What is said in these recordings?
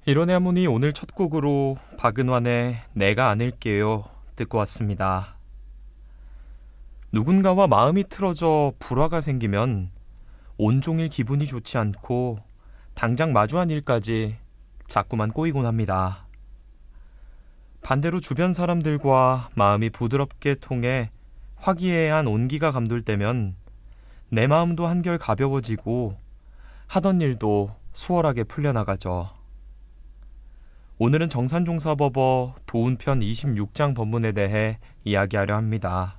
이론의 하모니 오늘 첫 곡으로 박은환의 내가 안을게요 듣고 왔습니다. 누군가와 마음이 틀어져 불화가 생기면 온종일 기분이 좋지 않고 당장 마주한 일까지 자꾸만 꼬이곤 합니다. 반대로 주변 사람들과 마음이 부드럽게 통해 화기애애한 온기가 감돌 때면 내 마음도 한결 가벼워지고 하던 일도 수월하게 풀려나가죠. 오늘은 정산종사법어 도운편 26장 법문에 대해 이야기하려 합니다.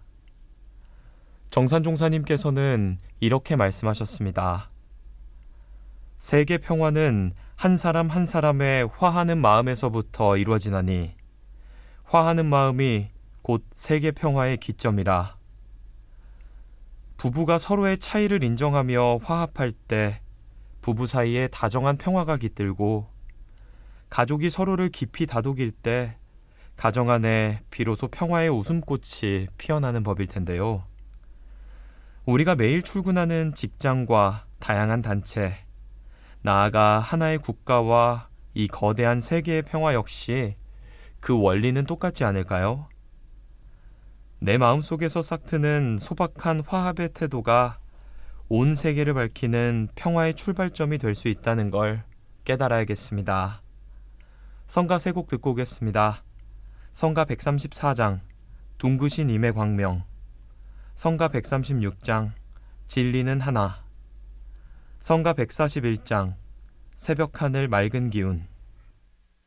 정산종사님께서는 이렇게 말씀하셨습니다. 세계 평화는 한 사람 한 사람의 화하는 마음에서부터 이루어지나니 화하는 마음이 곧 세계 평화의 기점이라. 부부가 서로의 차이를 인정하며 화합할 때 부부 사이에 다정한 평화가 깃들고 가족이 서로를 깊이 다독일 때 가정 안에 비로소 평화의 웃음꽃이 피어나는 법일 텐데요. 우리가 매일 출근하는 직장과 다양한 단체, 나아가 하나의 국가와 이 거대한 세계의 평화 역시 그 원리는 똑같지 않을까요? 내 마음속에서 싹트는 소박한 화합의 태도가 온 세계를 밝히는 평화의 출발점이 될 수 있다는 걸 깨달아야겠습니다. 성가 세 곡 듣고 오겠습니다. 성가 134장 둥그신 임의 광명, 성가 136장 진리는 하나, 성가 141장 새벽하늘 맑은 기운,